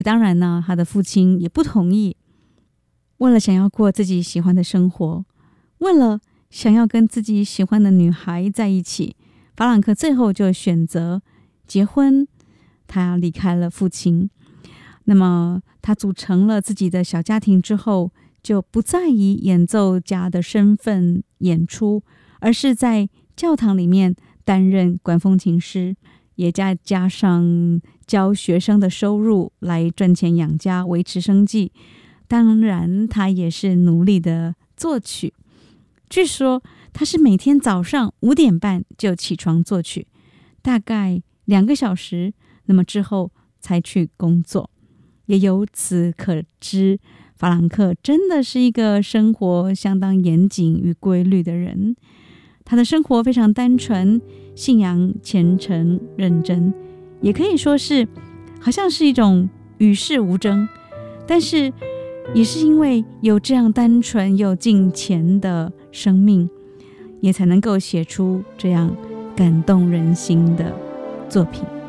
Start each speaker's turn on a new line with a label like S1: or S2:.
S1: 当然呢，他的父亲也不同意。为了想要过自己喜欢的生活，为了想要跟自己喜欢的女孩在一起，法朗克最后就选择结婚，他离开了父亲。那么他组成了自己的小家庭之后，就不再以演奏家的身份演出，而是在教堂里面担任管风琴师，也加上教学生的收入来赚钱养家，维持生计。当然他也是努力的作曲，据说他是每天早上5点半就起床作曲，大概2个小时，那么之后才去工作。也由此可知，法朗克真的是一个生活相当严谨与规律的人。他的生活非常单纯，信仰虔诚认真，也可以说是好像是一种与世无争。但是也是因为有这样单纯又敬虔的生命，也才能够写出这样感动人心的作品。